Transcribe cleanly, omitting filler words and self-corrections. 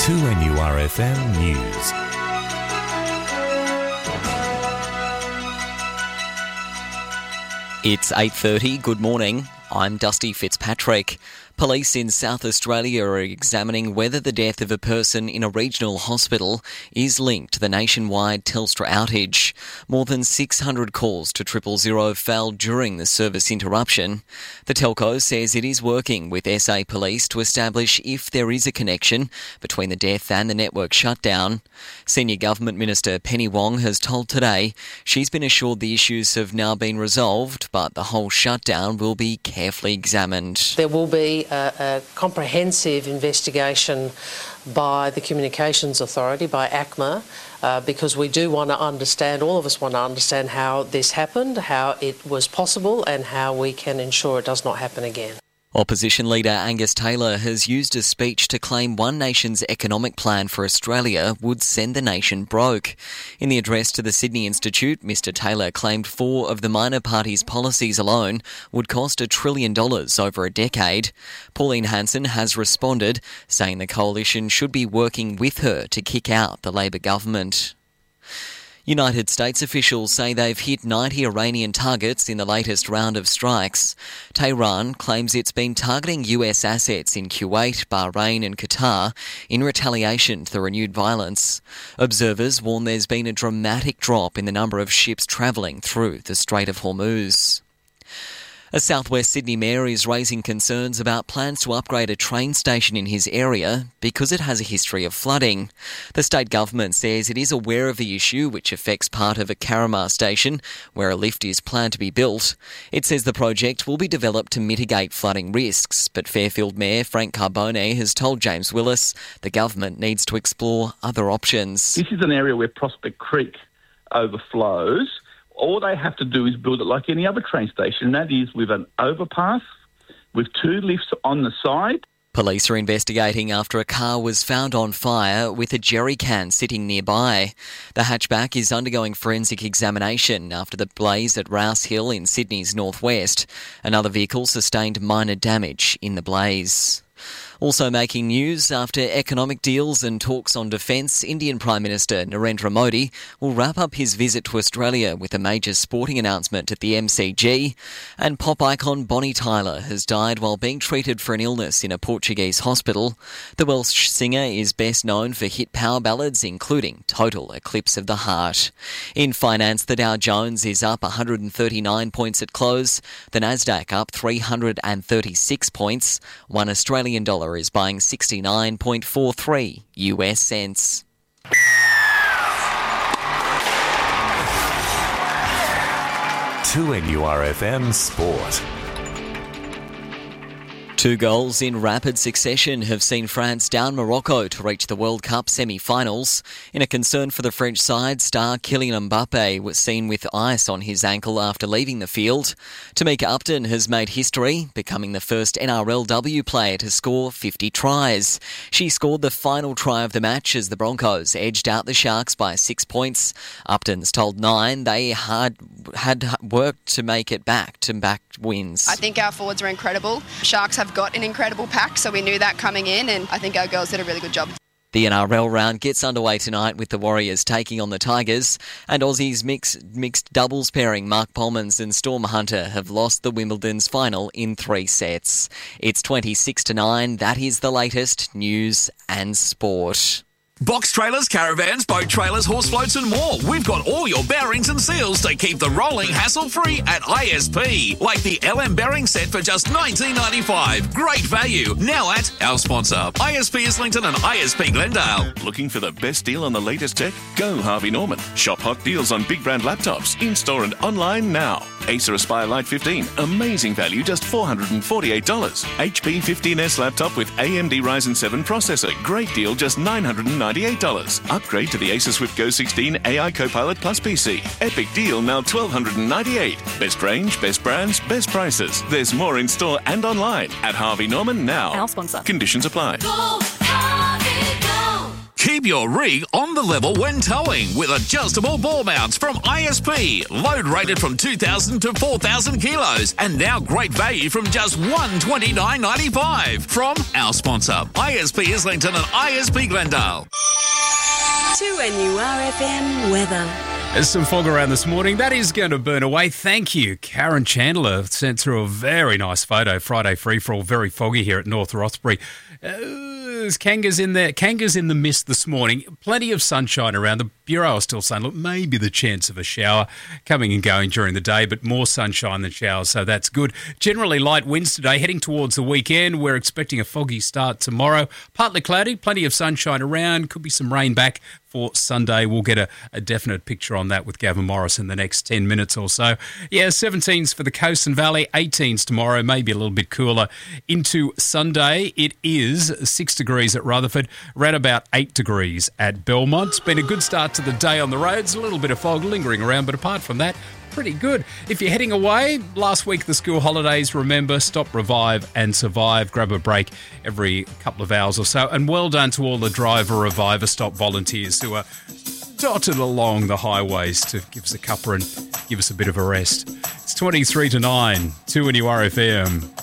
2NURFM News. It's 8:30. Good morning. I'm Dusty Fitzpatrick. Police in South Australia are examining whether the death of a person in a regional hospital is linked to the nationwide Telstra outage. More than 600 calls to 000 fell during the service interruption. The telco says it is working with SA Police to establish if there is a connection between the death and the network shutdown. Senior Government Minister Penny Wong has told Today she's been assured the issues have now been resolved, but the whole shutdown will be carefully examined. There will be a comprehensive investigation by the Communications Authority, by ACMA, because we do want to understand, all of us want to understand how this happened, how it was possible and how we can ensure it does not happen again. Opposition leader Angus Taylor has used a speech to claim One Nation's economic plan for Australia would send the nation broke. In the address to the Sydney Institute, Mr Taylor claimed 4 of the minor parties' policies alone would cost $1 trillion over a decade. Pauline Hanson has responded, saying the coalition should be working with her to kick out the Labor government. United States officials say they've hit 90 Iranian targets in the latest round of strikes. Tehran claims it's been targeting US assets in Kuwait, Bahrain and Qatar in retaliation to the renewed violence. Observers warn there's been a dramatic drop in the number of ships travelling through the Strait of Hormuz. A southwest Sydney mayor is raising concerns about plans to upgrade a train station in his area because it has a history of flooding. The state government says it is aware of the issue, which affects part of a Carramar station where a lift is planned to be built. It says the project will be developed to mitigate flooding risks, but Fairfield Mayor Frank Carbone has told James Willis the government needs to explore other options. This is an area where Prospect Creek overflows. All they have to do is build it like any other train station, and that is with an overpass, with 2 lifts on the side. Police are investigating after a car was found on fire with a jerry can sitting nearby. The hatchback is undergoing forensic examination after the blaze at Rouse Hill in Sydney's northwest. Another vehicle sustained minor damage in the blaze. Also making news after economic deals and talks on defence, Indian Prime Minister Narendra Modi will wrap up his visit to Australia with a major sporting announcement at the MCG. And pop icon Bonnie Tyler has died while being treated for an illness in a Portuguese hospital. The Welsh singer is best known for hit power ballads including Total Eclipse of the Heart. In finance, the Dow Jones is up 139 points at close. The Nasdaq up 336 points. $1 Australian is buying 69.43 US cents. To NURFM Sport. 2 goals in rapid succession have seen France down Morocco to reach the World Cup semi-finals. In a concern for the French side, star Kylian Mbappe was seen with ice on his ankle after leaving the field. Tamika Upton has made history, becoming the first NRLW player to score 50 tries. She scored the final try of the match as the Broncos edged out the Sharks by 6 points. Upton's told Nine they had worked to make it back-to-back wins. I think our forwards were incredible. Sharks have got an incredible pack, so we knew that coming in, and I think our girls did a really good job. The NRL round gets underway tonight with the Warriors taking on the Tigers, and Aussies mixed doubles pairing Mark Polmans and Storm Hunter have lost the Wimbledon's final in 3 sets. It's 26-9. That is the latest news and sport. Box trailers, caravans, boat trailers, horse floats and more. We've got all your bearings and seals to keep the rolling hassle-free at ISP. Like the LM bearing set for just $19.95. Great value. Now at our sponsor, ISP Islington and ISP Glendale. Looking for the best deal on the latest tech? Go Harvey Norman. Shop hot deals on big brand laptops, in-store and online now. Acer Aspire Lite 15, amazing value, just $448. HP 15S laptop with AMD Ryzen 7 processor, great deal, just $998. Upgrade to the Acer Swift Go 16 AI Copilot Plus PC. Epic deal, now $1,298. Best range, best brands, best prices. There's more in store and online at Harvey Norman now. Our sponsor. Conditions apply. Keep Keep your rig on the level when towing with adjustable ball mounts from ISP. Load rated from 2,000 to 4,000 kilos. And now great value from just $129.95 from our sponsor, ISP Islington and ISP Glendale. 2NURFM weather. There's some fog around this morning. That is going to burn away. Thank you. Karen Chandler sent through a very nice photo. Friday free-for-all, very foggy here at North Rothbury. There's kangas in there. Kangas in the mist this morning. Plenty of sunshine around. The Bureau is still saying, look, maybe the chance of a shower coming and going during the day, but more sunshine than showers, so that's good. Generally light winds today, heading towards the weekend. We're expecting a foggy start tomorrow. Partly cloudy, plenty of sunshine around. Could be some rain back for Sunday. We'll get a definite picture on that with Gavin Morris in the next 10 minutes or so. Yeah, 17s for the coast and valley, 18s tomorrow, maybe a little bit cooler. Into Sunday, it is 6 degrees at Rutherford, around about 8 degrees at Belmont. It's been a good start to the day on the roads, a little bit of fog lingering around, but apart from that, pretty good. If you're heading away, last week the school holidays, remember, stop, revive and survive. Grab a break every couple of hours or so. And well done to all the driver, reviver, stop volunteers who are dotted along the highways to give us a cuppa and give us a bit of a rest. It's 23 to 9, 2NURFM.